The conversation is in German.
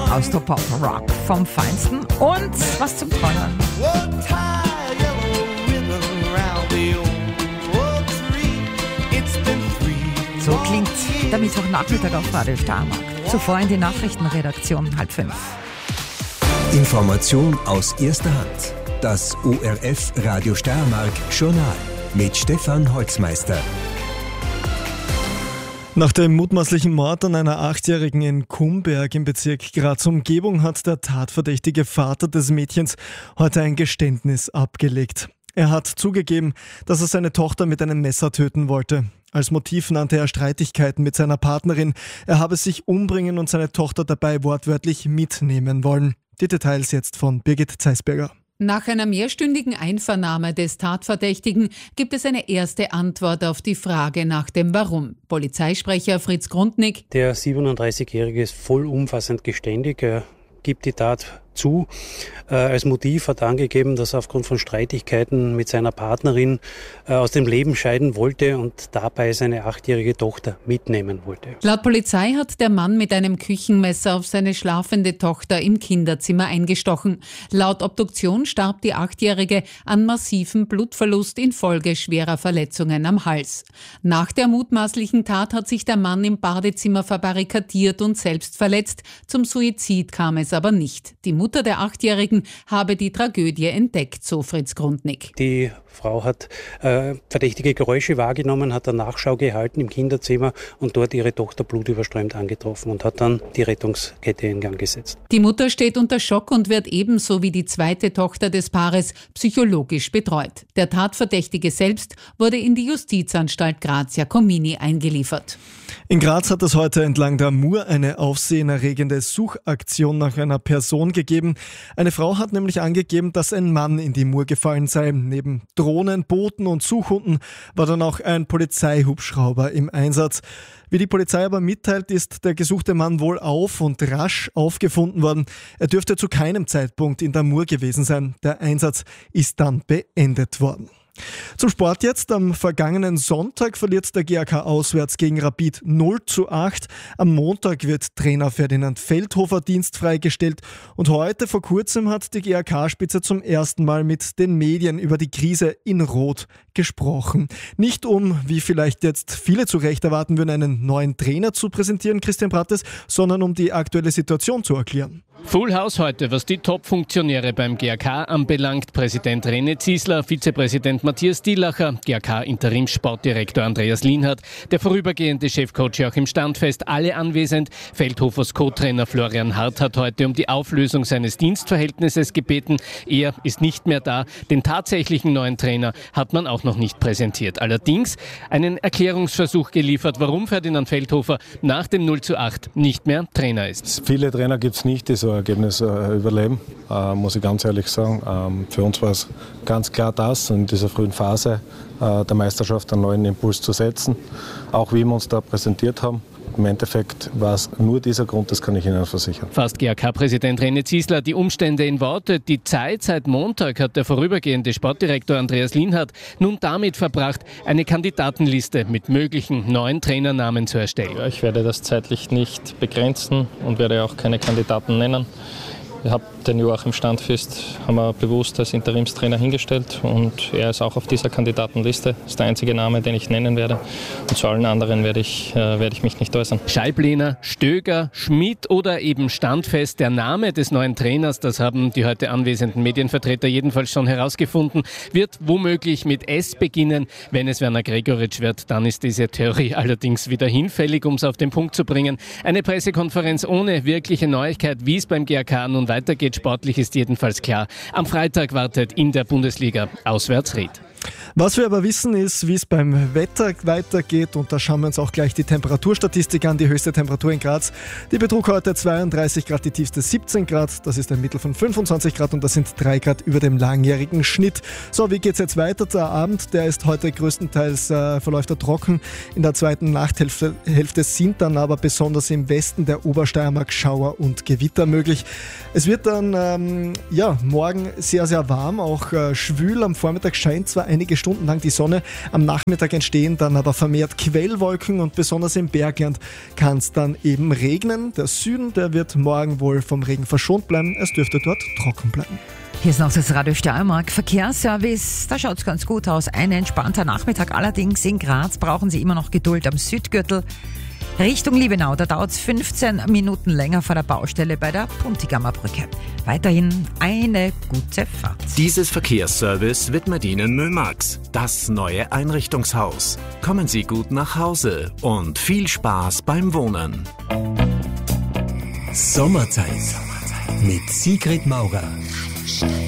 Austropop-Rock vom Feinsten und was zum Träumen. So klingt der Mittwochnachmittag auf Radio Steiermark. Zuvor in die Nachrichtenredaktion 4:30. Information aus erster Hand. Das ORF Radio Steiermark Journal mit Stefan Holzmeister. Nach dem mutmaßlichen Mord an einer 8-Jährigen in Kumberg im Bezirk Graz-Umgebung hat der tatverdächtige Vater des Mädchens heute ein Geständnis abgelegt. Er hat zugegeben, dass er seine Tochter mit einem Messer töten wollte. Als Motiv nannte er Streitigkeiten mit seiner Partnerin. Er habe sich umbringen und seine Tochter dabei wortwörtlich mitnehmen wollen. Die Details jetzt von Birgit Zeisberger. Nach einer mehrstündigen Einvernahme des Tatverdächtigen gibt es eine erste Antwort auf die Frage nach dem Warum. Polizeisprecher Fritz Grundnick. Der 37-Jährige ist vollumfassend geständig. Er gibt die Tat zu. Als Motiv hat er angegeben, dass er aufgrund von Streitigkeiten mit seiner Partnerin aus dem Leben scheiden wollte und dabei seine 8-jährige Tochter mitnehmen wollte. Laut Polizei hat der Mann mit einem Küchenmesser auf seine schlafende Tochter im Kinderzimmer eingestochen. Laut Obduktion starb die 8-jährige an massivem Blutverlust infolge schwerer Verletzungen am Hals. Nach der mutmaßlichen Tat hat sich der Mann im Badezimmer verbarrikadiert und selbst verletzt. Zum Suizid kam es aber nicht. Die Mutter der 8-Jährigen habe die Tragödie entdeckt, so Fritz Grundnick. Die Frau hat verdächtige Geräusche wahrgenommen, hat eine Nachschau gehalten im Kinderzimmer und dort ihre Tochter blutüberströmt angetroffen und hat dann die Rettungskette in Gang gesetzt. Die Mutter steht unter Schock und wird ebenso wie die zweite Tochter des Paares psychologisch betreut. Der Tatverdächtige selbst wurde in die Justizanstalt Graz-Jakomini eingeliefert. In Graz hat es heute entlang der Mur eine aufsehenerregende Suchaktion nach einer Person gegeben. Eine Frau hat nämlich angegeben, dass ein Mann in die Mur gefallen sei. Neben Drohnen, Booten und Suchhunden war dann auch ein Polizeihubschrauber im Einsatz. Wie die Polizei aber mitteilt, ist der gesuchte Mann wohl auf und rasch aufgefunden worden. Er dürfte zu keinem Zeitpunkt in der Mur gewesen sein. Der Einsatz ist dann beendet worden. Zum Sport jetzt. Am vergangenen Sonntag verliert der GAK auswärts gegen Rapid 0:8. Am Montag wird Trainer Ferdinand Feldhofer dienstfrei gestellt. Und heute vor kurzem hat die GAK-Spitze zum ersten Mal mit den Medien über die Krise in Rot gesprochen. Nicht um, wie vielleicht jetzt viele zu Recht erwarten würden, einen neuen Trainer zu präsentieren, Christian Brattes, sondern um die aktuelle Situation zu erklären. Full House heute, was die Top-Funktionäre beim GAK anbelangt. Präsident René Ziesler, Vizepräsident Matthias Dielacher, GAK-Interimssportdirektor Andreas Lienhardt, der vorübergehende Chefcoach Joachim Standfest, alle anwesend. Feldhofers Co-Trainer Florian Hart hat heute um die Auflösung seines Dienstverhältnisses gebeten. Er ist nicht mehr da. Den tatsächlichen neuen Trainer hat man auch noch nicht präsentiert. Allerdings einen Erklärungsversuch geliefert, warum Ferdinand Feldhofer nach dem 0:8 nicht mehr Trainer ist. Viele Trainer gibt es nicht, die so ein Ergebnis überleben, muss ich ganz ehrlich sagen. Für uns war es ganz klar das, in dieser frühen Phase der Meisterschaft einen neuen Impuls zu setzen, auch wie wir uns da präsentiert haben. Im Endeffekt war es nur dieser Grund, das kann ich Ihnen versichern. Fasst GAK-Präsident René Ziesler die Umstände in Worte. Die Zeit seit Montag hat der vorübergehende Sportdirektor Andreas Lienhardt nun damit verbracht, eine Kandidatenliste mit möglichen neuen Trainernamen zu erstellen. Ja, ich werde das zeitlich nicht begrenzen und werde auch keine Kandidaten nennen. Ich habe den Joachim Standfest haben wir bewusst als Interimstrainer hingestellt und er ist auch auf dieser Kandidatenliste. Das ist der einzige Name, den ich nennen werde. Und zu allen anderen werde ich mich nicht äußern. Scheiblehner, Stöger, Schmidt oder eben Standfest, der Name des neuen Trainers, das haben die heute anwesenden Medienvertreter jedenfalls schon herausgefunden, wird womöglich mit S beginnen. Wenn es Werner Gregoritsch wird, dann ist diese Theorie allerdings wieder hinfällig, um es auf den Punkt zu bringen. Eine Pressekonferenz ohne wirkliche Neuigkeit, wie es beim GAK nun weitergeht. Sportlich ist jedenfalls klar. Am Freitag wartet in der Bundesliga auswärts Ried. Was wir aber wissen ist, wie es beim Wetter weitergeht, und da schauen wir uns auch gleich die Temperaturstatistik an. Die höchste Temperatur in Graz, die betrug heute 32 Grad, die tiefste 17 Grad, das ist ein Mittel von 25 Grad und das sind 3 Grad über dem langjährigen Schnitt. So, wie geht es jetzt weiter? Der Abend, der ist heute größtenteils verläuft er trocken. In der zweiten Nachthälfte sind dann aber besonders im Westen der Obersteiermark Schauer und Gewitter möglich. Es wird dann morgen sehr, sehr warm, auch schwül. Am Vormittag scheint zwar einige Stunden lang die Sonne. Am Nachmittag entstehen dann aber vermehrt Quellwolken und besonders im Bergland kann es dann eben regnen. Der Süden, der wird morgen wohl vom Regen verschont bleiben. Es dürfte dort trocken bleiben. Hier ist noch das Radio Steiermark Verkehrsservice. Da schaut es ganz gut aus. Ein entspannter Nachmittag. Allerdings in Graz brauchen Sie immer noch Geduld am Südgürtel. Richtung Liebenau, da dauert es 15 Minuten länger vor der Baustelle bei der Puntigammer Brücke. Weiterhin eine gute Fahrt. Dieses Verkehrsservice widmet Ihnen Mömax, das neue Einrichtungshaus. Kommen Sie gut nach Hause und viel Spaß beim Wohnen. Sommerzeit mit Sigrid Maurer.